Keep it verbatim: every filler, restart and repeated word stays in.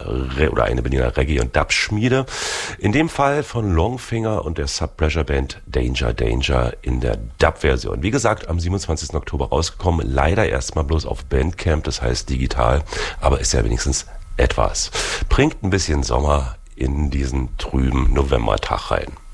Re- oder eine Berliner Reggae- und Dub-Schmiede. In dem Fall von Longfinger und der Sub-Pressure Band Danger Danger in der Dub-Version. Wie gesagt, am siebenundzwanzigsten Oktober rausgekommen. Leider erstmal bloß auf Bandcamp, das heißt digital, aber ist ja wenigstens etwas. Bringt ein bisschen Sommer in diesen trüben Novembertag rein.